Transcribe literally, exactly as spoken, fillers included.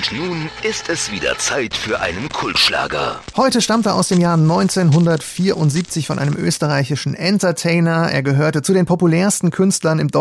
Und nun ist es wieder Zeit für einen Kultschlager. Heute stammt er aus dem Jahr neunzehnhundertvierundsiebzig von einem österreichischen Entertainer. Er gehörte zu den populärsten Künstlern im